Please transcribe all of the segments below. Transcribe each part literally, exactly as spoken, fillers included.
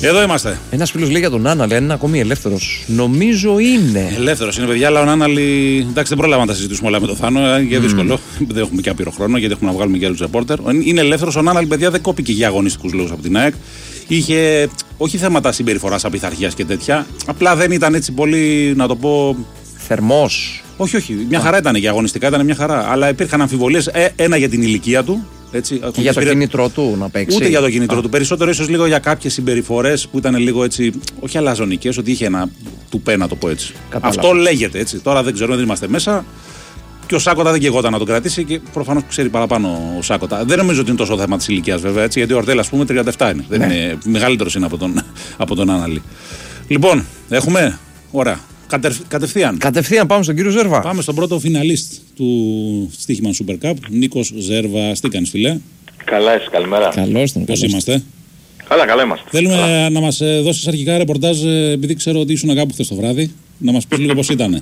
Εδώ είμαστε. Ένας φίλος λέει για τον Άναλη, αν είναι ακόμη ελεύθερος. Νομίζω είναι. Ελεύθερος είναι, παιδιά, αλλά ο Άναλη. Εντάξει, δεν πρόλαβα να τα συζητήσουμε όλα με το Θάνο, είναι και mm. δύσκολο. Δεν έχουμε και άπειρο χρόνο, γιατί έχουμε να βγάλουμε και άλλους ρεπόρτερ. Είναι ελεύθερος ο Άναλη, παιδιά, δεν κόπηκε για αγωνιστικούς λόγους από την ΑΕΚ. Είχε όχι θέματα συμπεριφοράς, απειθαρχίας και τέτοια. Απλά δεν ήταν έτσι πολύ, να το πω. Θερμός. Όχι, όχι. Μια χαρά ήταν και αγωνιστικά ήταν μια χαρά. Αλλά υπήρχαν αμφιβολίες. Ε, ένα για την ηλικία του. Έτσι, και για το πήρε... κίνητρό του να παίξει. Ούτε για το κίνητρό του. Περισσότερο ίσως λίγο για κάποιες συμπεριφορές που ήταν λίγο έτσι. Όχι αλαζονικές, ότι είχε ένα του πέ, να το πω έτσι. Κατάλαβα. Αυτό λέγεται έτσι. Τώρα δεν ξέρουμε, δεν είμαστε μέσα. Και ο Σάκοτα δεν καιγόταν να τον κρατήσει και προφανώς ξέρει παραπάνω ο Σάκοτα. Δεν νομίζω ότι είναι τόσο θέμα της ηλικίας, βέβαια. Έτσι, γιατί ο Ορτέλ, ας πούμε, τριάντα επτά είναι. Ναι. Δεν είναι μεγαλύτερος είναι από τον, από τον Άναλη. Λοιπόν, έχουμε. Ωραία. Κατευθείαν. Κατευθείαν πάμε στον κύριο Ζέρβα. Πάμε στον πρώτο φιναλίστ του Στίχημαν Super Cup, Νίκος Ζέρβα. Τι κάνεις, φίλε? Καλά, εσύ, καλημέρα. Καλώς τον. Πώς είμαστε? Καλά, καλά είμαστε. Θέλουμε καλά. να μας δώσεις αρχικά ρεπορτάζ, επειδή ξέρω ότι ήσουν κάπου χθες το βράδυ, να μας πεις λίγο πώς ήτανε.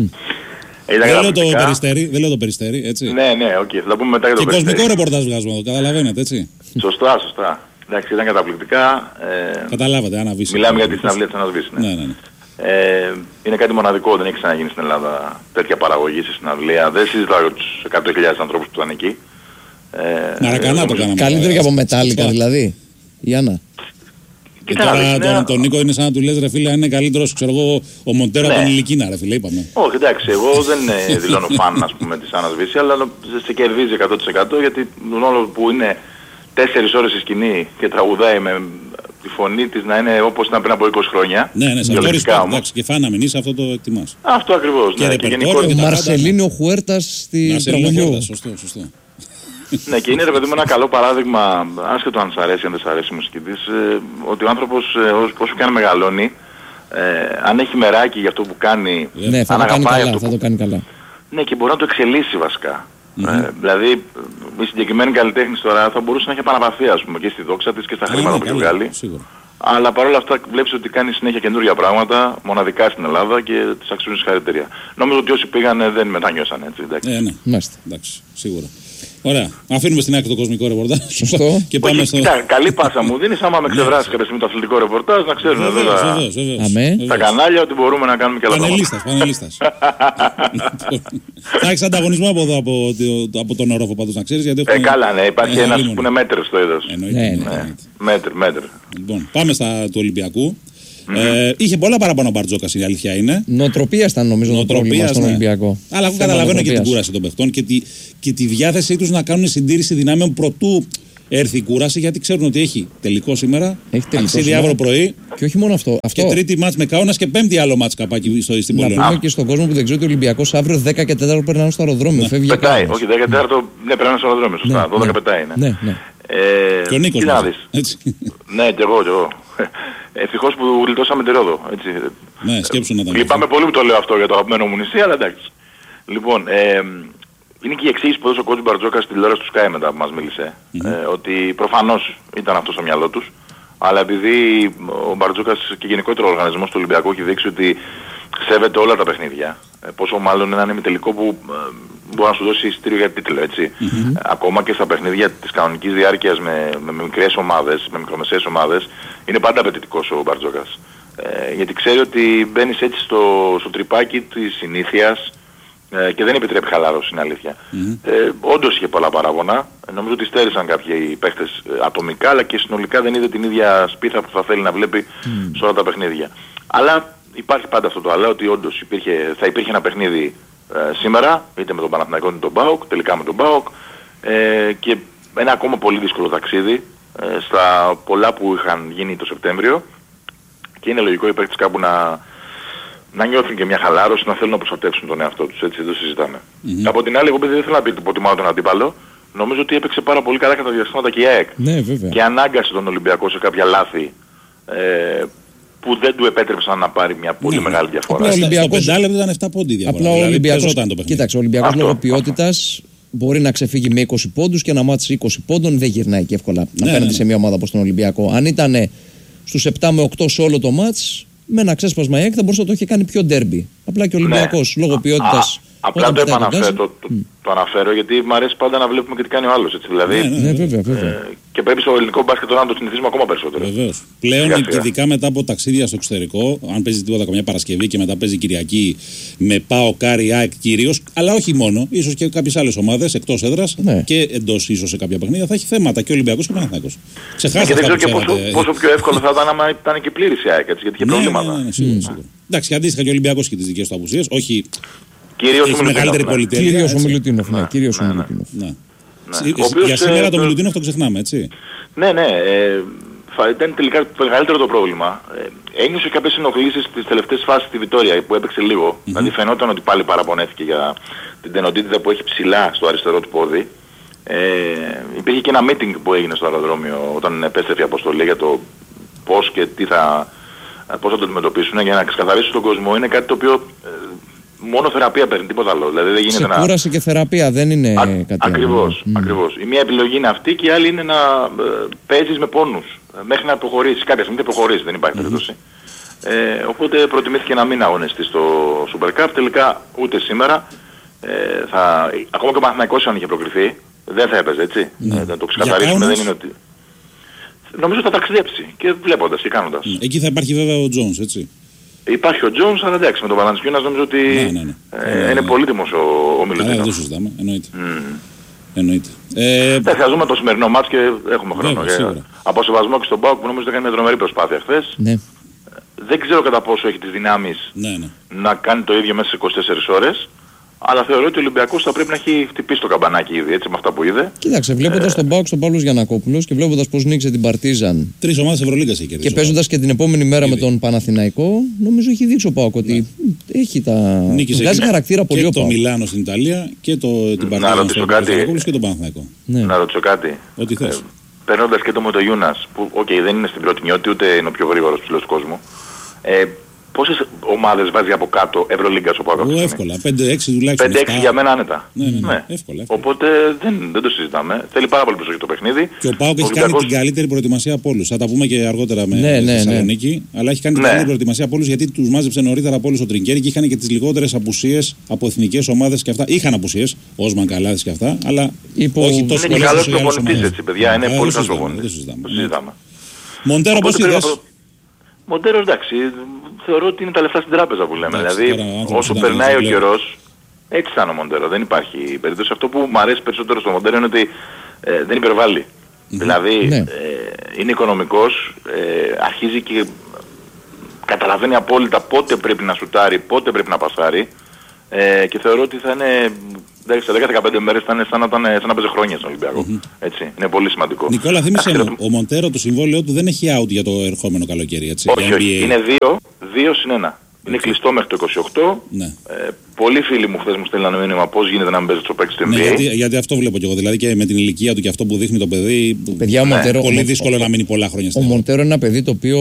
Δεν λέω το Περιστέρι, δεν λέω το Περιστέρι, έτσι. Ναι, ναι, οκ, okay. Θα πούμε μετά για το και Περιστέρι. Και κοσμικό ρεπορτάζ βγάζουμε εδώ, καταλαβαίνετε, έτσι. Σωστά, σωστά. Εντάξει, ήταν καταπληκτικά. Ε, Καταλάβατε, Αναβίση. Μιλάμε για τη συναυλία της Αναβίση. Ναι. Ναι, ναι, ναι. Ε, είναι κάτι μοναδικό, δεν έχει ξαναγίνει στην Ελλάδα τέτοια παραγωγή σε συναυλία. Δεν συζητάω για τους εκατό χιλιάδες ανθρώπους που ήταν εκεί. Ε, Μαρακανά ε, το κάναμε. Καλύτερο και από Μετάλλικα δηλαδή, η Άννα. Και τώρα τον, τον Νίκο είναι σαν να του λες, ρε φίλε, αν είναι καλύτερος, ξέρω εγώ, ο Μοντέρο ναι. από την Ηλικίνα, ρε φίλε, είπαμε. Όχι, εντάξει, εγώ δεν δηλώνω φαν, ας πούμε, της Άννας Βύση, αλλά σε κερδίζει εκατό τοις εκατό γιατί τον όλο που είναι τέσσερις ώρες στη σκηνή και τραγουδάει με τη φωνή της να είναι όπως ήταν πριν από είκοσι χρόνια. Ναι, ναι, σε αυτό respect, εντάξει, και φάνα να μην είσαι, αυτό το εκτιμάς. Αυτό ακριβώς, και ναι. Και ο Μαρσελίνιο Χουέρτας στη τραγουδιού. Σωστό, σωστό. Ναι, και είναι, ρε παιδί μου, ένα καλό παράδειγμα, άσχετο αν σ' αρέσει, αν δεν σ' αρέσει η μουσική της, ε, ότι ο άνθρωπος ε, όσο και αν μεγαλώνει, ε, αν έχει μεράκι για αυτό που κάνει, ναι, θα, αν το κάνει, καλά, αυτό θα που... το κάνει καλά. Ναι, και μπορεί να το εξελίσσει βασικά. Mm-hmm. Ε, δηλαδή, η συγκεκριμένη καλλιτέχνης τώρα θα μπορούσε να έχει επαναπαυθεί, ας πούμε, και στη δόξα της και στα χρήματα που έχει βγάλει. Αλλά παρόλα αυτά βλέπεις ότι κάνει συνέχεια καινούργια πράγματα, μοναδικά στην Ελλάδα και τις αξίζουν συγχαρητήρια. Νομίζω ότι όσοι πήγανε δεν μετανιώσαν έτσι, εντάξει. Ε, ναι, μάλιστα, εντάξει, σίγουρα. Ωραία. Αφήνουμε στην άκρη το κοσμικό ρεπορτάζ. Σωστό. Και πάμε στο... Κοιτά, καλή πάσα μου δίνεις, άμα με ξεβράσεις κάποια στιγμή το αθλητικό ρεπορτάζ, να ξέρουν εδώ τα κανάλια ότι μπορούμε να κάνουμε και άλλα πράγματα. Πανελίστας, πανελίστας. Θα έχεις ανταγωνισμό από εδώ, από, από τον ορόφο πάντως, να ξέρεις. Γιατί ε, καλά, ναι, υπάρχει ένας που είναι μέτρ στο είδος. Μέτρ, μέτρ. Λοιπόν, πάμε στα του Ολυμπιακού. Mm-hmm. Ε, είχε πολλά παραπάνω ο Μπαρτζόκας, η αλήθεια είναι. Νοοτροπίας ήταν νομίζω το πρόβλημα στον Ολυμπιακό. Αλλά εγώ καταλαβαίνω και την κούραση των παιχτών και τη, και τη διάθεσή τους να κάνουν συντήρηση δυνάμεων προτού έρθει η κούραση, γιατί ξέρουν ότι έχει τελικό σήμερα. Έχει ταξίδι αύριο πρωί. Και όχι μόνο αυτό. αυτό. Και τρίτη μάτς με Κάουνας και πέμπτη άλλο μάτς καπάκι στο, στην Πολωνία. Να πούμε και στον κόσμο που δεν ξέρει ότι ο Ολυμπιακός αύριο δέκα και τέσσερα περνάνε στο αεροδρόμιο. Ναι. Φεύγει πετάει, όχι δέκα και τέσσερα, ναι, περνάνε στο αεροδρόμιο. Σωστά, ναι, δώδεκα ναι. πετάει. Ναι. Ναι, ναι. Ε, και ο Νίκος να δεις. Ναι, και εγώ, και εγώ. Ευτυχώς που γλιτώσαμε τη Ρόδο. Έτσι. Ναι, σκέψου να τα λυπάμαι πολύ που το λέω αυτό για το αγαπημένο μου νησί, αλλά εντάξει. Λοιπόν, ε, είναι και η εξήγηση που έδωσε ο κότσου Μπαρτζόκας στη τηλεόραση του Sky μετά που μας μίλησε. Mm-hmm. Ε, ότι προφανώς ήταν αυτό στο μυαλό τους, αλλά επειδή ο Μπαρτζόκας και γενικότερο ο οργανισμός του Ολυμπιακού έχει δείξει ότι σέβεται όλα τα παιχνίδια, ε, πόσο μάλλον έναν ημιτελικό που ε, μπορεί να σου δώσει εισιτήριο για τίτλο, έτσι. Mm-hmm. Ακόμα και στα παιχνίδια της κανονικής διάρκειας με, με, με μικρές ομάδες, με μικρομεσαίες ομάδες, είναι πάντα απαιτητικός ο Μπαρτζόκας. Ε, γιατί ξέρει ότι μπαίνεις έτσι στο, στο τρυπάκι της συνήθειας ε, και δεν επιτρέπει χαλάρωση, είναι αλήθεια. Mm-hmm. Ε, όντως είχε πολλά παράγωνα. Ε, νομίζω ότι στέρισαν κάποιοι παίχτες ε, ατομικά, αλλά και συνολικά δεν είδε την ίδια σπίθα που θα θέλει να βλέπει mm. σε όλα τα παιχνίδια. Αλλά υπάρχει πάντα αυτό το αλλά, ότι όντως υπήρχε, θα υπήρχε ένα παιχνίδι ε, σήμερα, είτε με τον Παναθηναϊκό είτε με τον ΠΑΟΚ, τελικά με τον ΠΑΟΚ, ε, και ένα ακόμα πολύ δύσκολο ταξίδι ε, στα πολλά που είχαν γίνει το Σεπτέμβριο, και είναι λογικό οι παίκτες κάπου να, να νιώθουν και μια χαλάρωση, να θέλουν να προστατεύσουν τον εαυτό τους, έτσι, δεν το συζητάμε. Mm-hmm. Από την άλλη, εγώ δεν θέλω να πει υποτιμάω τον αντίπαλο, νομίζω ότι έπαιξε πάρα πολύ καλά κατά διαστήματα και η ΑΕΚ. Ναι, βέβαια. Και ανάγκασε τον Ολυμπιακό σε κάποια λάθη ε, που δεν του επέτρεψαν να πάρει μια πολύ ναι, μεγάλη διαφορά. Απλά ο Ολυμπιακός... Στο πεντάλεπτο ήταν επτά πόντι διαφορά. Απλά ο δηλαδή, Ολυμπιακός, το κοίταξε, ο Ολυμπιακός λόγω ποιότητας μπορεί να ξεφύγει με είκοσι πόντους και ένα μάτς είκοσι πόντων δεν γυρνάει και εύκολα ναι, απέναντι ναι, ναι. σε μια ομάδα όπως τον Ολυμπιακό. Αν ήταν στους επτά με οκτώ σε όλο το μάτς, με ένα ξέσπασμα η ΑΕΚ θα μπορούσε να το είχε κάνει πιο ντέρμπι. Απλά και ο Ολυμπιακός ναι. λόγω ποιότητας Απλά το επαναφέρω, το, το, mm. το αναφέρω γιατί μου αρέσει πάντα να βλέπουμε και τι κάνει ο άλλος. Έτσι, δηλαδή, ναι, ναι, βέβαια, βέβαια. Ε, και πρέπει στο ελληνικό μπάσκετ τώρα να το συνηθίσουμε ακόμα περισσότερο. Βεβαίως. Πλέον, σιγά, σιγά. Ειδικά μετά από ταξίδια στο εξωτερικό, αν παίζει τίποτα καμιά Παρασκευή και μετά παίζει Κυριακή με ΠΑΟ, Κάρι, ΑΕΚ κυρίως, αλλά όχι μόνο, ίσως και κάποιες άλλες ομάδες εκτός έδρας ναι. και εντός ίσως σε κάποια παιχνίδια, θα έχει θέματα και Ολυμπιακός και Παναθηναϊκός. Ξεχάστε αυτά. Και δεν ξέρω και πόσο, πόσο πιο εύκολο θα ήταν άμα ήταν και πλήρης η ΑΕΚ, γιατί είχε προβλήματα. Εντάξει, και αντίστοιχα και ο Ολυμπιακός και τις δικές του απουσίες, όχι. Κυρίως ο Μιλουτίνοφ. Κυρίως ο Μιλουτίνοφ, ναι. Κυρίως ο Μιλουτίνοφ. Για σήμερα το Μιλουτίνοφ το ξεχνάμε, έτσι. Ναι, ναι. Ήταν τελικά το μεγαλύτερο το πρόβλημα. Ένιωσε κάποιες ενοχλήσεις στις τελευταίες φάσεις στη Βιτόρια που έπαιξε λίγο. Δηλαδή φαινόταν ότι πάλι παραπονέθηκε για την τενοντίτιδα που έχει ψηλά στο αριστερό του πόδι. Ε, υπήρχε και ένα meeting που έγινε στο αεροδρόμιο όταν επέστρεφε η αποστολή για το πώς και τι θα, πώς θα το αντιμετωπίσουν για να ξεκαθαρίσουν στον κόσμο. Είναι κάτι το οποίο ε, μόνο θεραπεία παίρνει, τίποτα άλλο. Δηλαδή δεν γίνεται να... Ξεκούραση και θεραπεία δεν είναι Α, κάτι ακριβώς, άλλο. Ακριβώς. Η μία επιλογή είναι αυτή και η άλλη είναι να ε, παίζεις με πόνους μέχρι να προχωρήσεις. Κάποια στιγμή δεν προχωρήσεις, δεν υπάρχει περίπτωση. Ε, οπότε προτιμήθηκε να μην αγωνιστεί στο Super Cup. Τελικά ούτε σήμερα. Ε, θα, ακόμα και ο Παναθηναϊκός αν είχε προκριθεί δεν θα έπαιζε, έτσι. Ναι. Ε, να το ξεκαθαρίσουμε, δεν είναι ότι... Νομίζω θα ταξιδέψει και βλέποντας και κάνοντας. Ναι. Εκεί θα υπάρχει βέβαια ο Τζόνς, έτσι. Υπάρχει ο Τζόνς, αλλά εντάξει, με τον Βαλαντσιούνας νομίζω ότι ναι, ναι, ναι. Ε, ε, είναι πολύτιμος ο, ο Μιλουτίνοφ. Δεν το συζητάμε, εννοείται. Mm. εννοείται. Ε, δεν θα ζούμε το σημερινό μάτς και έχουμε χρόνο. Βέβαια, και, από σεβασμό και στον ΠΑΟΚ που νομίζω ότι έκανε μια τρομερή προσπάθεια χθες. Ναι. Δεν ξέρω κατά πόσο έχει τις δυνάμεις ναι, ναι. να κάνει το ίδιο μέσα σε είκοσι τέσσερις ώρες. Αλλά θεωρώ ότι ο Ολυμπιακός θα πρέπει να έχει χτυπήσει το καμπανάκι ήδη, έτσι με αυτά που είδε. Κοίταξε, βλέποντας ε... τον ΠΑΟΚ στον Παύλος Γιαννακόπουλος και βλέποντας πώς νίκησε την Παρτίζαν. Τρεις ομάδες Ευρωλίγκας έχει κερδίσει. Και παίζοντας και την επόμενη μέρα ήδη με τον Παναθηναϊκό, νομίζω έχει δείξει ο ΠΑΟΚ ότι ναι. έχει τα. Νίκησε βγάζει χαρακτήρα πολύ ο ΠΑΟΚ. Και το Μιλάνο στην Ιταλία και το, την Παρτίζαν στον Παναθηναϊκό και τον Παναθηναϊκό. Ναι. Να ρωτήσω κάτι. Ό,τι θες. Ε, Παίρνοντας και το Μοτογιούνας, που okay, δεν είναι στην πρώτη νιώτη ούτε είναι ο πιο γρήγορος ψηλός του κόσμου. Ε, Πόσες ομάδες βάζει από κάτω Ευρωλίγκας ο ΠΑΟΚ? Εύκολα, πέντε έξι τουλάχιστον. πέντε έξι για μένα άνετα. Ναι, ναι, ναι. ναι. Εύκολα, εύκολα. Οπότε δεν, δεν το συζητάμε. Θέλει πάρα πολύ προσοχή το παιχνίδι. Και ο ΠΑΟΚ έχει Ολυμπιακός... κάνει την καλύτερη προετοιμασία από όλους. Θα τα πούμε και αργότερα με ναι, ναι, Θεσσαλονίκη. Ναι. Αλλά έχει κάνει την ναι. καλύτερη προετοιμασία από όλους γιατί τους μάζεψε νωρίτερα από όλους ο Τρινκέρι και είχαν και τις λιγότερες απουσίες από εθνικές ομάδες και αυτά. Είχαν απουσίες, Όσμαν Καλάδης και αυτά. Αλλά Υπό... όχι τόσο πολλές. Είναι καλός προπονητής έτσι, παιδιά. Είναι πολύ καλός προπονητής. Μοντέρο πώς είδες? Μοντέρο εντάξει, θεωρώ ότι είναι τα λεφτά στην τράπεζα που λέμε. Εντάξει, δηλαδή όσο περνάει ο καιρός, έτσι θα είναι ο Μοντέρο. Δεν υπάρχει περίπτωση. Αυτό που μου αρέσει περισσότερο στο Μοντέρο είναι ότι ε, δεν υπερβάλλει. Mm-hmm. Δηλαδή ναι. ε, είναι οικονομικός, ε, αρχίζει και καταλαβαίνει απόλυτα πότε πρέπει να σουτάρει, πότε πρέπει να πασάρει ε, και θεωρώ ότι θα είναι... Σε δέκα με δεκαπέντε μέρες θα είναι σαν να, ήταν, σαν να παίζει χρόνια στον Ολυμπιακό. Mm-hmm. Έτσι. Είναι πολύ σημαντικό. Νικόλα, θύμισε μου, ο Μοντέρο το συμβόλαιο του δεν έχει out για το ερχόμενο καλοκαίρι, έτσι. Όχι, όχι. Είναι δύο, δύο συν ένα. Okay. Είναι κλειστό μέχρι το είκοσι οκτώ. Ναι. Ε, πολλοί φίλοι μου χθες μου στέλνανε μήνυμα πώς γίνεται να μην παίζει στο παίξει στο N B A. Ναι, γιατί, γιατί αυτό βλέπω και εγώ. Δηλαδή και με την ηλικία του και αυτό που δείχνει το παιδί. Παιδιά, ναι. Μοντέρο, πολύ ο, δύσκολο ο, να μείνει πολλά χρόνια στην. Ο Μοντέρο είναι ένα παιδί το οποίο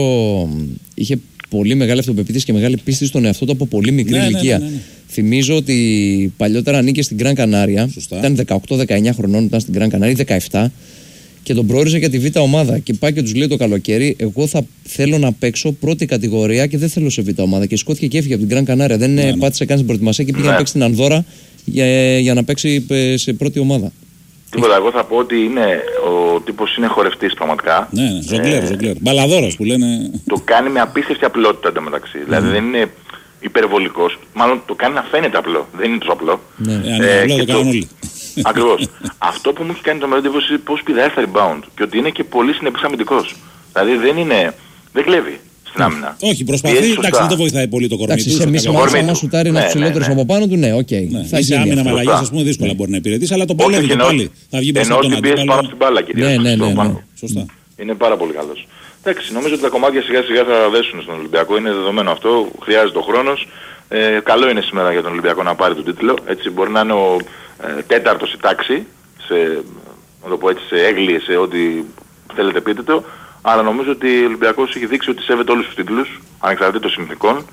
είχε πολύ μεγάλη αυτοπεποίθηση και μεγάλη πίστη στον εαυτό του από πολύ μικρή ναι, ηλικία. Ναι, ναι, ναι, ναι. Θυμίζω ότι παλιότερα ανήκε στην Γκραν Κανάρια. Σωστά. Ήταν δεκαοκτώ δεκαεννιά χρονών, ήταν στην Γκραν Κανάρια, δεκαεπτά. Και τον προόριζε για τη β' ομάδα. Και πάει και του λέει το καλοκαίρι: εγώ θα θέλω να παίξω πρώτη κατηγορία και δεν θέλω σε β' ομάδα. Και σκόθηκε και έφυγε από την Γκραν Κανάρια. Δεν ναι, πάτησε καν στην προετοιμασία και πήγε ναι. να παίξει στην Ανδώρα για, για να παίξει σε πρώτη ομάδα. Τίποτα, εγώ θα πω ότι είναι, ο τύπος είναι χορευτής πραγματικά. Ναι, ναι, ζογκλέρ, ζογκλέρ. Μπαλαδόρος που λένε. Το κάνει με απίστευτη απλότητα εντωμεταξύ. Mm. Δηλαδή δεν είναι υπερβολικός, μάλλον το κάνει να φαίνεται απλό. Δεν είναι τόσο απλό. Ναι, ε, ε, απλό το κάνουν όλοι. Ακριβώς. Αυτό που μου έχει κάνει το μεγάλο εντύπωση είναι πώς πηδάει στα rebound και ότι είναι και πολύ συνεπής αμυντικός. Δηλαδή δεν είναι, δεν κλέβει στην άμυνα. Όχι, προσπαθεί, εντάξει, δεν το βοηθάει πολύ το κορμί του. Εντάξει, σε μισή μάτσα άμα σουτάρει ένας ψηλότερος από πάνω του, ναι, οκ. Σε άμυνα με αλλαγές, ας πούμε, δύσκολα μπορεί να υπηρετήσει, αλλά το παλεύει και πάλι. Θα βγει μπροστά από τον αντίπαλο. Ενώ πάνω στην μπάλα κυρίως. Ναι, ναι, ναι. Σωστά. Είναι πάρα πολύ καλός. Εντάξει, νομίζω ότι τα κομμάτια σιγά σιγά θα δέσουν στον Ολυμπιακό, είναι δεδομένο αυτό, χρειάζεται ο χρόνος. Ε, καλό είναι σήμερα για τον Ολυμπιακό να πάρει τον τίτλο, έτσι μπορεί να είναι ο ε, τέταρτος στη τάξη, σε, να το πω έτσι, σε έγκλη, σε ό,τι θέλετε πείτε το, αλλά νομίζω ότι ο Ολυμπιακός έχει δείξει ότι σέβεται όλους τους τίτλους, ανεξαρτήτως συνθηκών,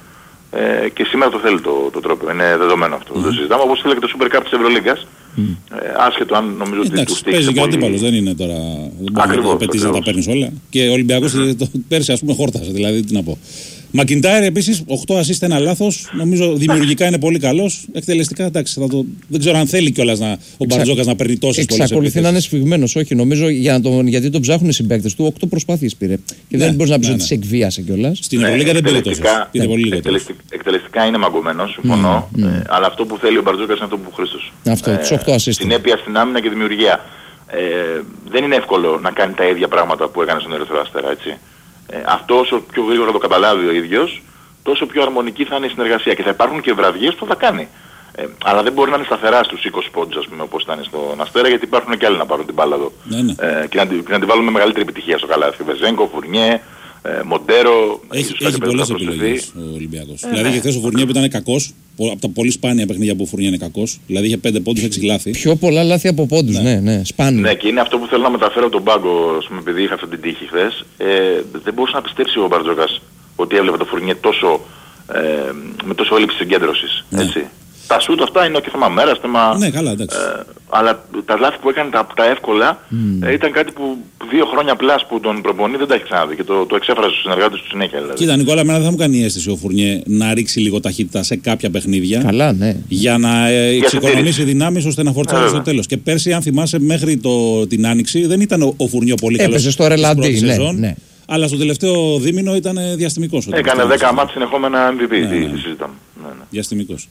ε, και σήμερα το θέλει το, το τρόπο, είναι δεδομένο αυτό. Mm. Το συζητάμε, όπως θέλει και το Super Cup της Ευρωλίγκας, mm. ε, άσχετο αν νομίζω ότι του στήχησε παίζει και ο αντίπαλος, δεν είναι τώρα, δεν μπορεί να πετύχει να τα παίρνεις όλα. Και ο Ολυμπιακός mm-hmm. πέρσι ας πούμε χόρτασε, δηλαδή τι να πω. Μακιντάιρ επίσης, οκτώ ασίστ, ένα λάθος. Νομίζω δημιουργικά είναι πολύ καλός. Εκτελεστικά, εντάξει, θα το... δεν ξέρω αν θέλει κιόλας να... ο Μπαρτζόκας να παίρνει τόσες πολλές. Εξακολουθεί να είναι σφιγμένος. Όχι, νομίζω για τον... γιατί τον ψάχνουν οι συμπαίκτες του. Οκτώ προσπάθειες πήρε. Και ναι, δεν μπορεί να πει ναι, ότι ναι. σε εκβίασε κιόλας. Στην Ευρωλίγκα δεν πήρε τόσες. Εκτελεστικά είναι μαγκωμένος, συμφωνώ. Mm, mm. Αλλά αυτό που θέλει ο Μπαρτζόκας είναι αυτό που Χρήστος. Αυτό, τους οκτώ ασίστ. Συνέπεια στην άμυνα και δημιουργία. Ε, δεν είναι εύκολο να κάνει τα ίδια πράγματα που έκανε στον Ερυθρό Αστέρα, έτσι. Ε, αυτό όσο πιο γρήγορα το καταλάβει ο ίδιος, τόσο πιο αρμονική θα είναι η συνεργασία και θα υπάρχουν και βραδιές που θα κάνει. Ε, αλλά δεν μπορεί να είναι σταθερά στους είκοσι πόντους, ας πούμε, όπως ήταν στον Αστέρα, γιατί υπάρχουν και άλλοι να πάρουν την μπάλα εδώ. Ναι, ναι. Ε, και, να, και να την βάλουν με μεγαλύτερη επιτυχία στο καλάθι. Βεζέγκο, Φουρνιέ, ε, Μοντέρο. Έχει, έχει πολλές επιλογές ο Ολυμπιακός. Ε, δηλαδή και χθες ο Φουρνιέ που ήταν κακός, από τα πολύ σπάνια παιχνίδια που ο Φουρνιέ είναι κακός, δηλαδή είχε πέντε πόντους, έξι λάθη. Πιο πολλά λάθη από πόντους, ναι, ναι, ναι, σπάνια. Ναι, και είναι αυτό που θέλω να μεταφέρω από τον πάγκο, ας πούμε, επειδή είχα αυτή την τύχη χθες. Ε, δεν μπορούσε να πιστέψει ο Μπαρτζόκας ότι έβλεπε το Φουρνιέ τόσο, ε, με τόσο έλλειψη συγκέντρωσης. Ναι. Έτσι. Τα σούτ αυτά είναι και θέμα μέρας, θέμα... Ναι, καλά, εντάξει. Ε, αλλά τα λάθη που έκανε τα, τα εύκολα mm. ε, ήταν κάτι που δύο χρόνια πλάς που τον προπονεί δεν τα έχει ξαναδεί και το, το εξέφρασε στους συνεργάτες του συνέχεια. Δηλαδή. Κοίτα, Νικόλα, εμένα δεν θα μου κάνει αίσθηση ο Φουρνιέ να ρίξει λίγο ταχύτητα σε κάποια παιχνίδια. Καλά, ναι. Για να ε, εξοικονομήσει δυνάμεις ώστε να φορτσάρει στο τέλος. Και πέρσι, αν θυμάσαι, μέχρι το, την Άνοιξη δεν ήταν ο, ο Φουρνιέ πολύ καλός. Έπαιζε στο ρελαντί, ναι, ναι. Αλλά στο τελευταίο δίμηνο ήταν διαστημικός. Έκανε δέκα μάτς συνεχόμενα εμ βι πι. Ναι, ναι. Ναι, ναι. Διαστημικός.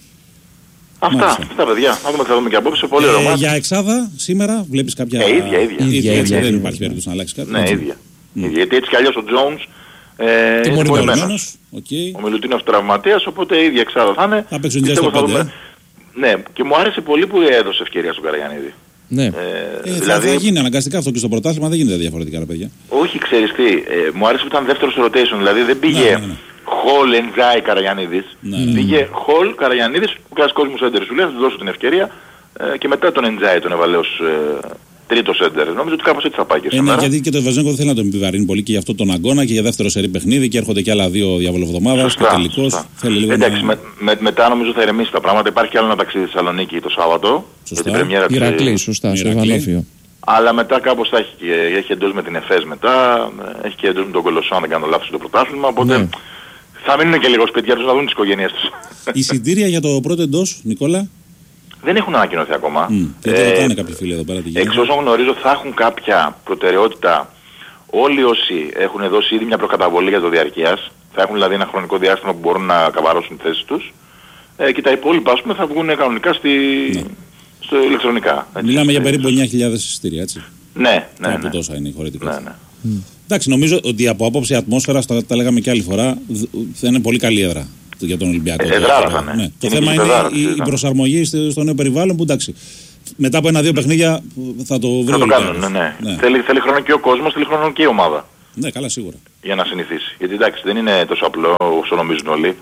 Αυτά, αυτά παιδιά. Να δούμε, θα δούμε και απόψε. Πολύ ωραίο. Ε, για εξάδα σήμερα βλέπεις κάποια... Ε, ίδια, ίδια. ίδια, ίδια, ίδια. Δεν υπάρχει περίπτωση να αλλάξει κάτι. Ναι, ίδια. Mm. ίδια. Γιατί έτσι κι αλλιώς ο Jones ε, είναι τιμωρημένος. Okay. Ο Μιλουτίνοφ τραυματίας, οπότε η ίδια εξάδα θα είναι. Θα παίξουν και στο πέντε. Ναι, και μου άρεσε πολύ που έδωσε ευκαιρία στον Καραγιαννίδη. Ναι. Ε, ε, δηλαδή... θα, θα γίνει αναγκαστικά αυτό και στο πρωτάθλημα, δεν γίνεται διαφορετικά, ρε παιδιά. Όχι, ξέρεις τι, ε, μου άρεσε που ήταν δεύτερος rotation, δηλαδή δεν πήγε... Ναι, ναι, ναι. Χολ, Εντζάι, Καραγιαννίδης. Ναι, ναι. Πήγε Χολ, Καραγιαννίδης, ο κλασικός μου σέντερ σου λέει, θα του δώσω την ευκαιρία ε, και μετά τον Εντζάι τον έβαλε ως ε, τρίτο σέντερ. Νομίζω ότι κάπως έτσι θα πάει και σήμερα. Ε, ναι, γιατί και το Βεζέγκο δεν θέλει να τον επιβαρύνει πολύ και γι' αυτό τον αγώνα και για δεύτερο σερί παιχνίδι και έρχονται και άλλα δύο διαβολοβδομάδας και τελικώς. Εντάξει, να... με, με, μετά νομίζω θα ηρεμήσει τα πράγματα. Υπάρχει άλλο ένα ταξίδι στη Θεσσαλονίκη το Σάββατο. Σωστά. Για την πρεμιέρα της... Ηρακλή, σωστά, στο Βανόφιο. Αλλά μετά κάπως θα έχει, έχει εντός με την Εφές μετά, έχει και εντός με τον Κολοσσό, αν δεν κάνω λάθος, στο πρωτάθλημα, οπότε... Ναι. Θα μείνουν και λίγο σπίτια τους να δουν τις οικογένειες τους. Εισιτήρια για το πρώτο εντός, Νικόλα. Δεν έχουν ανακοινωθεί ακόμα. Mm, γιατί ε, ρωτάνε κάποιοι φίλοι εδώ πέρα. Εξ όσων γνωρίζω θα έχουν κάποια προτεραιότητα όλοι όσοι έχουν δώσει ήδη μια προκαταβολή για το διαρκείας. Θα έχουν δηλαδή ένα χρονικό διάστημα που μπορούν να καβαρώσουν τη θέση τους. Ε, και τα υπόλοιπα ας πούμε θα βγουν κανονικά στη... ναι. στο ηλεκτρονικά. Έτσι. Μιλάμε για περίπου εννιά χιλιάδες εισιτήρια, έτσι. Ναι, ναι. ναι. Από τόσα είναι η χωρητικότητα. Ναι, ναι. Mm. Εντάξει, νομίζω ότι από άποψη ατμόσφαιρας, τα, τα λέγαμε και άλλη φορά, θα είναι πολύ καλή έδρα για τον Ολυμπιακό. Ε, εδράρα θα είναι. Ναι. Το θέμα είναι εδράρα, η, η προσαρμογή στο νέο περιβάλλον που εντάξει, μετά από ένα-δύο παιχνίδια θα το βρει. Θα το κάνουν, ναι, ναι. ναι. Θέλει, θέλει χρόνο και ο κόσμος, θέλει χρόνο και η ομάδα. Ναι, καλά, σίγουρα. Για να συνηθίσει. Γιατί εντάξει, δεν είναι τόσο απλό όσο νομίζουν όλοι.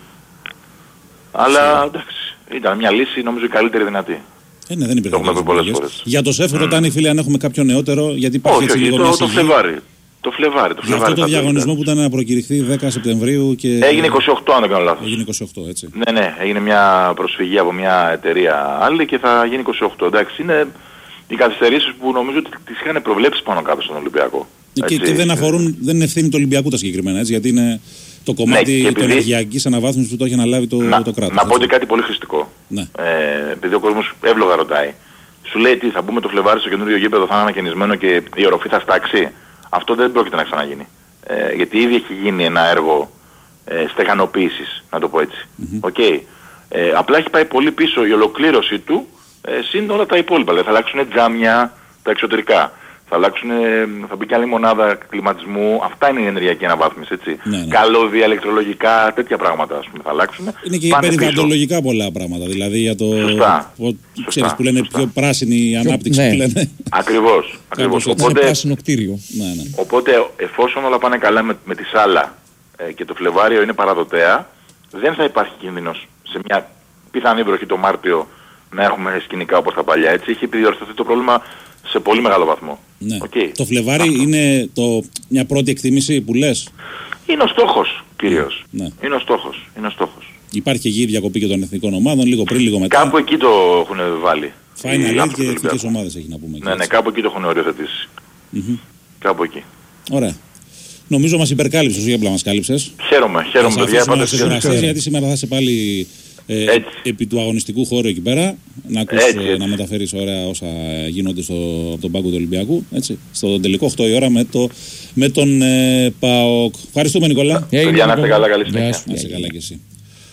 Αλλά εντάξει, ήταν μια λύση νομίζω η καλύτερη δυνατή. Ε, ναι, δεν υπήρχε πολλές φορές. Για το ΣΕΦ ρωτάνε οι φίλοι αν έχουμε κάποιο νεότερο, γιατί υπάρχει έτσι λίγο το, το Φλεβάρι. Το Φλεβάρι, το Φλεβάρι. Αυτό το διαγωνισμό που ήταν να προκηρυχθεί δέκα Σεπτεμβρίου και... Έγινε είκοσι οκτώ αν δεν κάνω λάθος. Έγινε είκοσι οκτώ, έτσι. Ναι, ναι, έγινε μια προσφυγή από μια εταιρεία άλλη και θα γίνει είκοσι οκτώ. Εντάξει, είναι οι καθυστερήσεις που νομίζω ότι τις είχαν προβλέψει πάνω κάτω στον Ολυμπιακό. Και, και δεν αφορούν, δεν είναι εύθυνη του Ολυμπιακού τα συγκεκριμένα, έτσι, γιατί είναι το κομμάτι ναι, της ενεργειακής αναβάθμισης που το έχει αναλάβει το, να, το κράτος. Να πω και κάτι πολύ χρηστικό. Ναι. Ε, επειδή ο κόσμος εύλογα ρωτάει. Σου λέει τι θα μπούμε το Φλεβάρι στο καινούριο γήπεδο, θα είναι ανακαινισμένο και η οροφή θα στάξει. Αυτό δεν πρόκειται να ξαναγίνει. Ε, γιατί ήδη έχει γίνει ένα έργο ε, στεγανοποίησης, να το πω έτσι. Mm-hmm. Okay. Ε, απλά έχει πάει πολύ πίσω η ολοκλήρωση του, ε, συν όλα τα υπόλοιπα. Δηλαδή θα αλλάξουν τζάμια, τα εξωτερικά. Θα αλλάξουν, θα μπει και άλλη μονάδα κλιματισμού. Αυτά είναι η ενεργειακή αναβάθμιση, έτσι. Ναι, ναι. Καλώδια, ηλεκτρολογικά, τέτοια πράγματα ας πούμε θα αλλάξουν. Είναι και περιβαλλοντολογικά πίσω. Πολλά πράγματα. Δηλαδή για το. Σωστά. Ο, ξέρεις που λένε σωστά. Πιο πράσινη ανάπτυξη. Ναι. Που λένε. Ακριβώς. Ακριβώς. Οπότε, πράσινο κτίριο. Ναι, ναι. Οπότε εφόσον όλα πάνε καλά με, με τη σάλα ε, και το Φλεβάριο είναι παραδοτέα, δεν θα υπάρχει κίνδυνος σε μια πιθανή βροχή το Μάρτιο να έχουμε σκηνικά όπως τα παλιά. Έτσι έχει επιδιορθωθεί το πρόβλημα σε πολύ μεγάλο βαθμό. Ναι. Okay. Το Φλεβάρι αυτό. Είναι το, μια πρώτη εκτίμηση που λες. Είναι ο στόχος κυρίως. Ναι. Είναι ο στόχος. Είναι ο στόχος. Υπάρχει εκεί η διακοπή και των εθνικών ομάδων, λίγο πριν, λίγο μετά. Κάπου εκεί το έχουν βάλει. Final Eight και εθνικές ομάδες έχει να πούμε. Ναι, ναι, κάπου εκεί το έχουν οριοθετήσει. Mm-hmm. Κάπου εκεί. Ωραία. Νομίζω μας υπερκάλυψες, όχι απλά μας κάλυψες. Χαίρομαι, χαίρομαι παιδιά. Γιατί σήμερα θα είσαι πάλι ε, επί του αγωνιστικού χώρου εκεί πέρα. Να ακούς, έτσι, έτσι. να μεταφέρεις ωραία όσα γίνονται στο, από τον πάγκο του Ολυμπιακού. Έτσι, στο τελικό οκτώ η ώρα με, το, με τον ε, ΠΑΟΚ. Ευχαριστούμε Νικόλα. Παιδιά να είστε καλά, καλή συνέχεια. Να είστε καλά κι εσύ.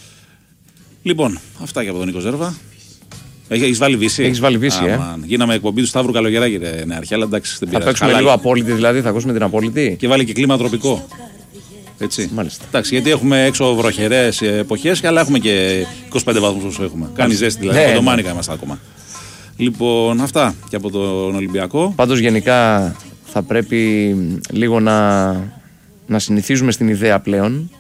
Λοιπόν, αυτά και από τον Νίκο Ζέρβα. Έχεις βάλει βύση. Έχεις βάλει βύση, ε. Γίναμε εκπομπή του Σταύρου Καλογεράκη, ναι, αρχαία, αλλά εντάξει. Δεν θα παίξουμε λίγο απόλυτη, δηλαδή, θα ακούσουμε την απόλυτη. Και βάλει και κλίμα τροπικό. Έτσι. Μάλιστα. Εντάξει, γιατί έχουμε έξω βροχερές εποχές, αλλά έχουμε και είκοσι πέντε βαθμούς όσο έχουμε. Κάνει ζέστη, δηλαδή. Ναι, το Μάνικα είμαστε ακόμα. Λοιπόν, αυτά και από τον Ολυμπιακό. Πάντως, γενικά θα πρέπει λίγο να, να συνηθίζουμε στην ιδέα πλέον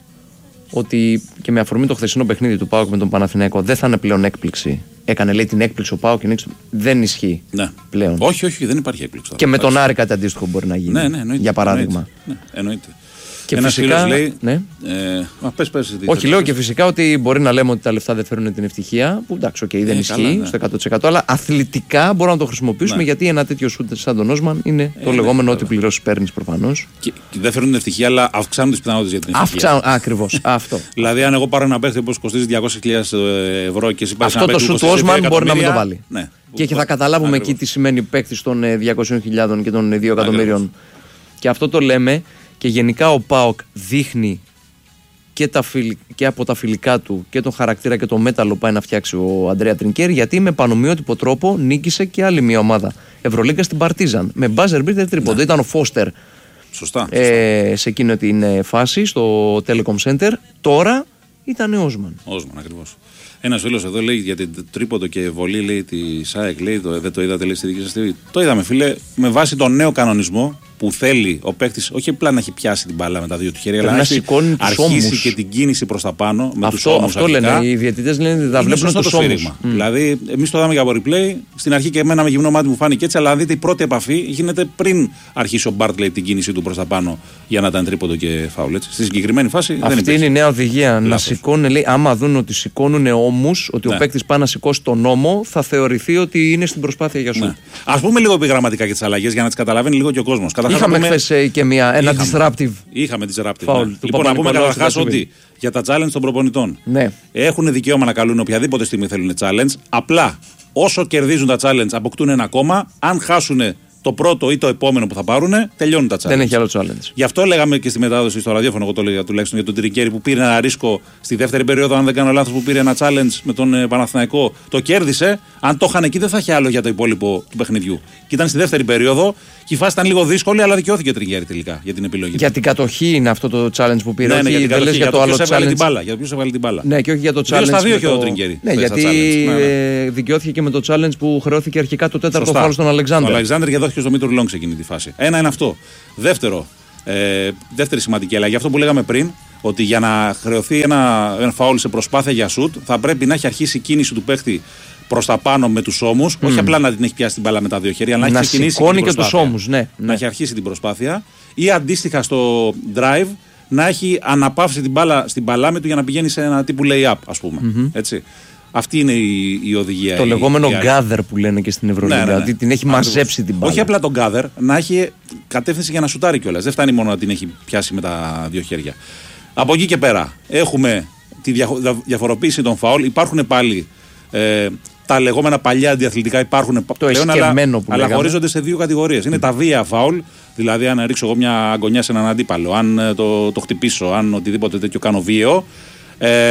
ότι και με αφορμή το χθεσινό παιχνίδι του ΠΑΟΚ με τον Παναθηναϊκό δεν θα είναι πλέον έκπληξη. Έκανε λέει την έκπληξη ο ΠΑΟΚ και νίξε. Δεν ισχύει ναι. πλέον. Όχι, όχι, δεν υπάρχει έκπληξη. Και με τον Άρη κάτι αντίστοιχο μπορεί να γίνει. Ναι, ναι, εννοείται, για παράδειγμα. Εννοείται. Ναι, εννοείται. Και ένας φυσικά. Λέει, ναι. ε, α, πες, πες, όχι, λέω και φυσικά ότι μπορεί να λέμε ότι τα λεφτά δεν φέρουν την ευτυχία. Που εντάξει, okay, δεν ε, ισχύει καλά, ναι. στο εκατό τοις εκατό, αλλά αθλητικά μπορούμε να το χρησιμοποιήσουμε ναι. γιατί ένα τέτοιο σουτ σαν τον Όσμαν είναι ε, το ναι, λεγόμενο ότι πληρώσει παίρνει προφανώς. Και, και δεν φέρουν την ευτυχία, αλλά αυξάνουν τις πιθανότητες για την ευτυχία. Αυξάνουν, ακριβώς. Αυτό. Δηλαδή, αν εγώ πάρω ένα παίχτη που κοστίζει διακόσιες χιλιάδες ευρώ και εσύ πάρεις αυτό το σουτ του Όσμαν μπορεί να μην το βάλει. Ναι. Και θα καταλάβουμε εκεί τι σημαίνει παίχτη των διακόσιες χιλιάδες και των δύο εκατομμύριων. Και αυτό το λέμε και γενικά ο ΠΑΟΚ δείχνει και, τα φιλ, και από τα φιλικά του και τον χαρακτήρα και το μέταλλο πάει να φτιάξει ο Αντρέα Τρινκέρι, γιατί με πανομοιότυπο τρόπο νίκησε και άλλη μια ομάδα Ευρωλίγκα στην Παρτίζαν με μπάζερ μπίτερ τρίποντο. Ναι. Ήταν ο Φώστερ σωστά, ε, σωστά. σε εκείνη την φάση στο Telecom Center. Τώρα ήταν ο Όσμαν. Όσμαν ακριβώς. Ένας φίλος εδώ λέει για την τρίποντο και βολή, λέει τη ΣΑΕΚ, λέει, το, δεν το είδατε, λέει στη δική σας τιβή. Το είδαμε, φίλε, με βάση τον νέο κανονισμό που θέλει ο παίκτης όχι απλά να έχει πιάσει την μπάλα με τα δύο του χέρια, αλλά να έχει αρχίσει και την κίνηση προς τα πάνω με τους ώμους. Αυτό αρχικά, λένε, οι διαιτητές λένε ότι τα βλέπουν στους ώμους. Mm. Δηλαδή, εμείς το είδαμε για από replay, στην αρχή και εμένα με γυμνό μάτι μου φάνηκε έτσι, αλλά αν δείτε η πρώτη επαφή γίνεται πριν αρχίσει ο Μπάρτλεϊ την κίνηση του προς τα πάνω για να ήταν τρίποντο και φάουλ. Έτσι. Στη συγκεκριμένη φάση αυτή δεν είναι η νέα οδηγία. Λάθος. Να σηκώνουν, λέει, άμα δουν ότι σηκώνουν ώμους, ότι ναι. ο παίκτης πάει να σηκώσει τον ώμο, θα θεωρηθεί ότι είναι στην προσπάθεια για σου. Ναι. Ας πούμε λίγο επιγραμματικά και τις αλλαγές για να τις καταλαβαίνει λίγο και ο κόσμος. Είχαμε χθες και μια, ένα είχαμε, disruptive. Είχαμε disruptive. Foul, ναι. Λοιπόν, να πούμε καταρχάς ότι για τα challenge των προπονητών ναι. έχουν δικαίωμα να καλούν οποιαδήποτε στιγμή θέλουν challenge. Απλά όσο κερδίζουν τα challenge, αποκτούν ένα ακόμα. Αν χάσουν το πρώτο ή το επόμενο που θα πάρουν, τελειώνουν τα challenge. Δεν έχει άλλο challenge. Γι' αυτό λέγαμε και στη μετάδοση στο ραδιόφωνο, εγώ το έλεγα τουλάχιστον για τον Τρινκέρι που πήρε ένα ρίσκο στη δεύτερη περίοδο. Αν δεν κάνω λάθος, που πήρε ένα challenge με τον Παναθηναϊκό, το κέρδισε. Αν το είχαν εκεί, δεν θα είχε άλλο για το υπόλοιπο του παιχνιδιού. Και ήταν στη δεύτερη περίοδο και η φάση ήταν λίγο δύσκολη, αλλά δικαιώθηκε ο Τρινκέρι τελικά για την επιλογή. Για την κατοχή είναι αυτό το challenge που πήρε. Ναι, ναι, όχι, για, δεν για το, το άλλο challenge. Για το ποιο έβαλε την μπάλα. Ναι, και όχι για το challenge. Δύο στα δύο και το... ο Τρινκέρι. Ναι, γιατί ναι, ναι. δικαιώθηκε και με το challenge που χρεώθηκε αρχικά το τέταρτο φάουλ στον Αλεξάνδρ. Ο Αλεξάνδρ και δόθηκε στο Μήτρο Λόγκ σε εκείνη τη φάση. Ένα είναι αυτό. Δεύτερο, ε, δεύτερη σημαντική αλλαγή. Αυτό που λέγαμε πριν, ότι για να χρεωθεί ένα, ένα φάουλ σε προσπάθεια για σουτ, θα πρέπει να έχει αρχίσει η κίνηση του παίχτη προς τα πάνω με τους ώμους. Mm. Όχι απλά να την έχει πιάσει την μπάλα με τα δύο χέρια, αλλά να, να έχει ξεκινήσει και, και τους ώμους. Ναι, ναι. Να έχει αρχίσει την προσπάθεια. Ή αντίστοιχα στο drive να έχει αναπαύσει την μπάλα στην παλάμη του για να πηγαίνει σε ένα τύπου lay-up, ας πούμε. Mm-hmm. Έτσι. Αυτή είναι η, η οδηγία. Το η, λεγόμενο η... gather που λένε και στην Ευρωλίγκα. Ναι, ναι, ναι. Την έχει Ακριβώς. μαζέψει την μπάλα. Όχι απλά τον gather, να έχει κατεύθυνση για να σουτάρει κιόλας. Δεν φτάνει μόνο να την έχει πιάσει με τα δύο χέρια. Από εκεί και πέρα έχουμε τη διαφοροποίηση των φαουλ. Υπάρχουν πάλι ε, τα λεγόμενα παλιά αντιαθλητικά. Υπάρχουν το πλέον, αλλά, αλλά χωρίζονται σε δύο κατηγορίες. Είναι mm. τα βία φαουλ. Δηλαδή, αν ρίξω εγώ μια αγωνιά σε έναν αντίπαλο, αν το, το χτυπήσω, αν οτιδήποτε τέτοιο κάνω βίαιο. Ε,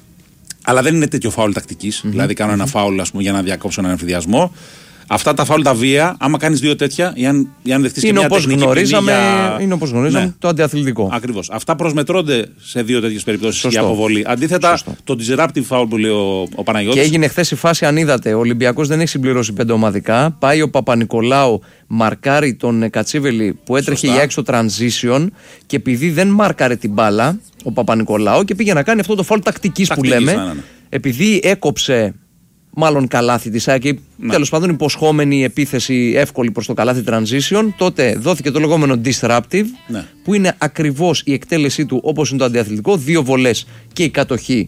αλλά δεν είναι τέτοιο φάουλ τακτικής. Mm-hmm. Δηλαδή, κάνω ένα φάουλ ας πούμε, για να διακόψω έναν εμφυδιασμό. Αυτά τα φάουλ τα βία, άμα κάνεις δύο τέτοια, ή αν, ή αν δεχτείς και μια τεχνική γνωρίζαμε, για... Είναι όπως γνωρίζαμε ναι. το αντιαθλητικό. Ακριβώς. Αυτά προσμετρώνται σε δύο τέτοιες περιπτώσεις για αποβολή. Αντίθετα, Σωστό. το disruptive foul που λέει ο, ο Παναγιώτης. Και έγινε χθες η φάση, αν είδατε, ο Ολυμπιακός δεν έχει συμπληρώσει πέντε ομαδικά. Πάει ο Παπα-Νικολάου, μαρκάρει τον Κατσίβελη που έτρεχε Σωστά. για έξω transition και επειδή δεν μάρκαρε την μπάλα ο Παπα-Νικολάου και πήγε να κάνει αυτό το foul τακτικής που λέμε, ναι, ναι, ναι. επειδή έκοψε. Μάλλον καλάθι της ΑΕΚ, ναι. τέλος πάντων υποσχόμενη επίθεση εύκολη προς το καλάθι transition, τότε δόθηκε το λεγόμενο disruptive, ναι. που είναι ακριβώς η εκτέλεσή του όπως είναι το αντιαθλητικό, δύο βολές και η κατοχή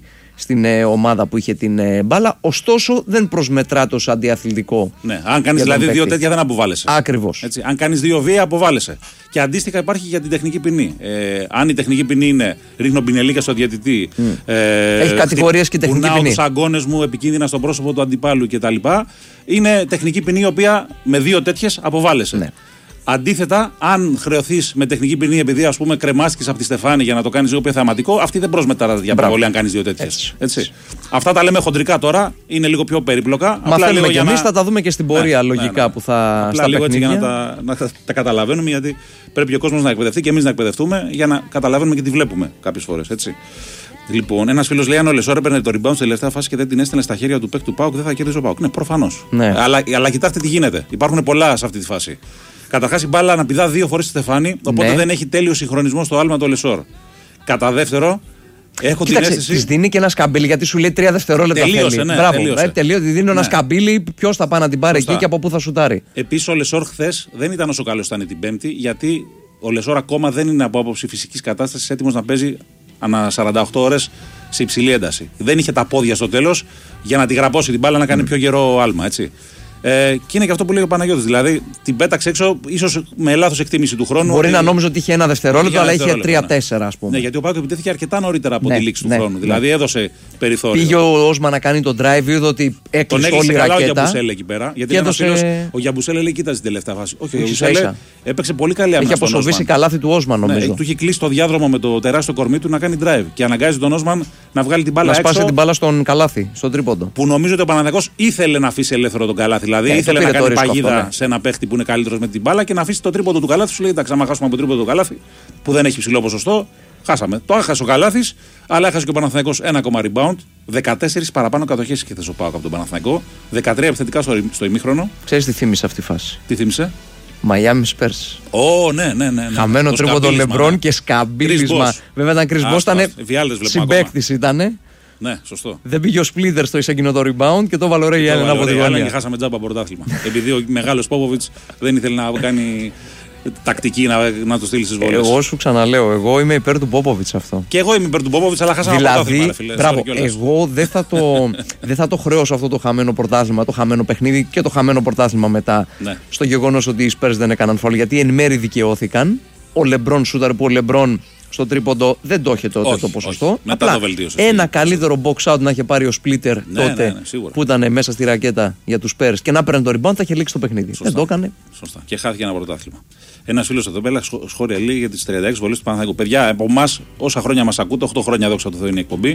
στην ε, ομάδα που είχε την ε, μπάλα. Ωστόσο, δεν προσμετράται ως αντιαθλητικό. Ναι, αν κάνεις δηλαδή δύο τέτοια, δεν αποβάλλεσαι. Ακριβώς. Έτσι, αν κάνεις δύο βία, αποβάλλεσαι. Και αντίστοιχα υπάρχει για την τεχνική ποινή. Ε, αν η τεχνική ποινή είναι ρίχνω πινελίκα στο διαιτητή. Mm. Ε, Έχει κατηγορίες και τεχνική ποινή. Κουνάω τους αγκώνες μου επικίνδυνα στο πρόσωπο του αντιπάλου κτλ. Είναι τεχνική ποινή η οποία με δύο τέτοιες αποβάλλεσαι. Ναι. Αντίθετα, αν χρεωθείς με τεχνική ποινή επειδή ας πούμε κρεμάστηκες από τη στεφάνη για να το κάνεις λίγο πιο θεαματικό, αυτή δεν προσμετράζεται για προβολή αν κάνεις δύο τέτοιες. Έτσι. Έτσι. Αυτά τα λέμε χοντρικά τώρα, είναι λίγο πιο περίπλοκα. Μαθαίνουμε και εμείς, να... θα τα δούμε και στην πορεία ναι, λογικά ναι, ναι. που θα απλά στα λίγο παιχνίδια. Έτσι για να τα, να τα καταλαβαίνουμε, γιατί πρέπει ο κόσμος να εκπαιδευτεί και εμείς να εκπαιδευτούμε για να καταλαβαίνουμε και τι βλέπουμε κάποιες φορές. Έτσι. Λοιπόν, ένας φίλος λέει: αν ο Λεσόρ έπαιρνε το rebound στη τελευταία φάση και δεν την έστελνε στα χέρια του παίκτη του ΠΑΟΚ, δεν θα κέρδιζε ο ΠΑΟΚ. Ναι, προφανώς. Ναι. Αλλά, αλλά κοιτάξτε τι γίνεται. Υπάρχουν πολλά σε αυτή τη φάση. Καταρχάς η μπάλα αναπηδά δύο φορές στη στεφάνη, οπότε ναι. δεν έχει τέλειο συγχρονισμό στο άλμα το Λεσόρ. Κατά δεύτερο, έχω Κοίταξε, την αίσθηση. Της δίνει και ένα σκαμπίλι γιατί σου λέει τρία δευτερόλεπτα. Τελείωσε, θέλει. Ναι, Μπράβο, τελείωσε. τελείωσε. Δίνει ένα ναι. σκαμπίλι, ποιος θα πάει να την πάρει Σωστά. εκεί και από πού θα σουτάρει. Επίσης ο Λεσόρ χθες δεν ήταν όσο καλός ήταν την Πέμπτη, γιατί ο Λεσόρ ακόμα δεν είναι από άποψη φυσικής κατάστασης έτοιμος να παίζει ανά σαράντα οκτώ ώρες σε υψηλή ένταση. Δεν είχε τα πόδια στο τέλος για να τη γραπώσει την μπάλα να κάνει mm. πιο γερό άλμα, έτσι. Ε, και είναι και αυτό που λέει ο Παναγιώτης. Δηλαδή την πέταξε έξω, ίσως με λάθος εκτίμηση του χρόνου. Μπορεί ότι... να νόμιζε ότι είχε ένα δευτερόλεπτο, αλλά είχε τρία τέσσερα, ας πούμε. Ναι, γιατί ο Πάκο επιτέθηκε αρκετά νωρίτερα από ναι, τη λήξη ναι, του χρόνου. Ναι. Δηλαδή έδωσε περιθώριο. Πήγε ο Όσμαν να κάνει τον drive, είδε ότι έκλεισε όλη η ρακέτα. Ο Γιαμπουσέλ εκεί πέρα. Γιατί έδωσε... φίλος, ο Γιαμπουσέλ λέει: κοίταζε την τελευταία φάση. Όχι, ο Γιαμπουσέλ έπαιξε πολύ καλή άμυνα. Έχει αποσοβήσει καλάθι του Όσμαν, νομίζω. Του είχε κλείσει το διάδρομο με το τεράστιο κορμί του να κάνει drive και αναγκάζει τον Όσμαν να βγάλει την μπάλα έξω. Να σπάσει την μπάλα στον καλάθι, στον τρίποντο. Που νομίζω ότι ο Παναθηναϊκός ήθελε να αφήσει ελεύθερο τον καλάθι. Δηλαδή ήθελε να κάνει παγίδα αυτό, ναι. σε ένα παίχτη που είναι καλύτερος με την μπάλα και να αφήσει το τρίποντο του καλάθι. Σου λέει: εντάξει, άμα χάσουμε από το τρίποντο του καλάθι που δεν έχει ψηλό ποσοστό, χάσαμε. Το έχασε ο καλάθις, αλλά έχασε και ο Παναθηναϊκός ένα ακόμα rebound. δεκατέσσερις παραπάνω κατοχές είχε θέσει ο ΠΑΟΚ από τον Παναθηναϊκό. δεκατρία επιθετικά στο, στο ημίχρονο. Ξέρεις τι θύμισε αυτή η φάση. Τι θύμισε. Μαϊάμι Σπέρς. Ω, ναι, ναι, ναι. Χαμένο τρίποντο Λεμπρόν ναι. και σκαμπίλισμα. Βέβαια ήταν Κρις Μπος, ήταν συμπαίκτης ήταν. Ναι, σωστό. Δεν πήγε ο Σπλίτερ στο εκείνο το rebound και το βάλε ωραία η Έλληνα από τη γωνία. Και χάσαμε τζάμπα πρωτάθλημα. Επειδή ο μεγάλος Πόποβιτς δεν ήθελε να κάνει τακτική να, να το στείλει στις βολές. Εγώ σου ξαναλέω, εγώ είμαι υπέρ του Πόποβιτς αυτό. Και εγώ είμαι υπέρ του Πόποβιτς, αλλά χάσαμε δηλαδή, πρωτάθλημα. Φίλε, μπράβο, εγώ δεν θα, το, δεν θα το χρεώσω αυτό το χαμένο πρωτάθλημα, το χαμένο παιχνίδι και το χαμένο πρωτάθλημα μετά ναι. στο γεγονός ότι οι Spurs δεν έκαναν φάουλ. Γιατί εν μέρη δικαιώθηκαν. Ο Λεμπρόν σούταρ που ο Λεμπρόν στο τρίποντο δεν το είχε τότε όχι, το ποσοστό. Όχι. Απλά το ένα καλύτερο box out να είχε πάρει ο Splitter ναι, τότε ναι, ναι, που ήταν μέσα στη ρακέτα για τους Spurs και να παίρνει το rebound θα είχε λήξει το παιχνίδι. Σωστά. Δεν το έκανε. Σωστά. Και χάθηκε ένα πρωτάθλημα. Ένας φίλος εδώ πέρα σχόλια λέει για τις τριάντα έξι βολές του Παναθηναϊκού. Παιδιά, από εμάς, όσα χρόνια μας ακούτε, οκτώ χρόνια δόξα τω Θεώ είναι η εκπομπή.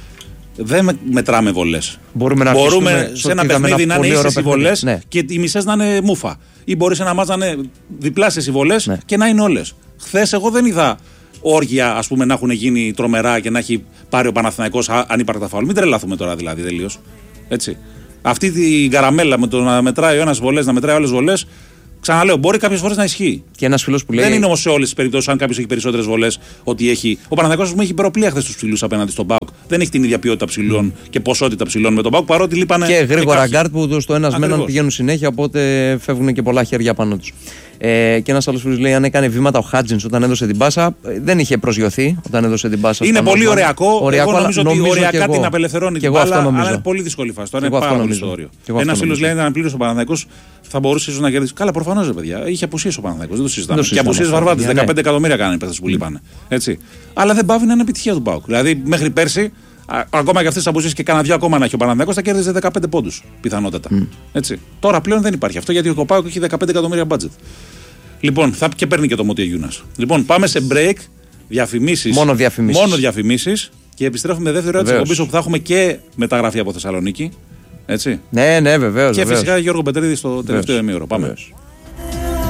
Δεν μετράμε βολές. Μπορούμε να Μπορούμε σε ένα παιχνίδι να είναι ίσες οι βολές ναι. και οι μισές να είναι μούφα. Ή μπορεί σε ένα μάτς να είναι διπλάσιες οι βολές ναι. και να είναι όλες. Χθες εγώ δεν είδα όργια ας πούμε, να έχουν γίνει τρομερά και να έχει πάρει ο Παναθηναϊκός ανύπαρκτα φάουλ. Μην τρελαθούμε τώρα δηλαδή τελείως. Έτσι. Αυτή την καραμέλα με το να μετράει ο ένας βολές, να μετράει όλες βολές. Ξαναλέω, μπορεί κάποιες φορές να ισχύει. Και ένας φίλος που λέει. Δεν είναι όμως σε όλες τις περιπτώσεις, αν κάποιος έχει περισσότερες βολές, ότι έχει. Ο Παναθηναϊκός μου έχει υπεροπλία χθες τους ψηλούς απέναντι στον ΠΑΟΚ. Δεν έχει την ίδια ποιότητα ψηλών mm. και ποσότητα ψηλών με τον ΠΑΟΚ, παρότι λείπανε. Και γρήγορα γκάρτ που στο ένας με έναν πηγαίνουν συνέχεια, οπότε φεύγουν και πολλά χέρια πάνω τους. Ε, και ένας άλλος φίλος λέει: αν έκανε βήματα ο Χάτζινς όταν έδωσε την πάσα, δεν είχε προσγειωθεί όταν έδωσε την πάσα. Είναι πολύ ωριακό. ωριακό. Εγώ νομίζω, νομίζω ότι ωριακά την απελευθερώνει την μπάλα, αλλά είναι πολύ δύσκολη φάση. Τώρα είναι πάρα πολύ στο όριο. Ένας φίλος λέει: αν πλήρωσε ο Παναθηναϊκός θα μπορούσε ίσως να κερδίσει. Καλά, προφανώς, παιδιά. Είχε απουσίες ο Παναθηναϊκός. Δεν το συζητάμε. Και απουσίες Βαρβάτης. δεκαπέντε εκατομμύρια κάνανε οι παίκτες που λείπανε. Αλλά δεν πάβει να είναι επιτυχία του ΠΑΟΚ. Δηλαδή μέχρι πέρσι. Ακόμα και αυτές τις απουσίες και κάνα δύο ακόμα να έχει ο Παναθηναϊκός θα κέρδιζε δεκαπέντε πόντους πιθανότατα. Mm. Έτσι. Τώρα πλέον δεν υπάρχει αυτό γιατί ο ΠΑΟΚ έχει δεκαπέντε εκατομμύρια budget. Λοιπόν, θα και παίρνει και το Μωτία Γιούνας. Λοιπόν, πάμε σε break, διαφημίσεις. Μόνο διαφημίσεις. Μόνο διαφημίσεις και επιστρέφουμε δεύτερη ώρα της εκπομπής όπου θα έχουμε και μεταγραφή από Θεσσαλονίκη. Έτσι. Ναι, ναι, βεβαίως. Και βεβαίως. φυσικά Γιώργο Πετρίδη στο τελευταίο ημίωρο. Πάμε. Βεβαίως.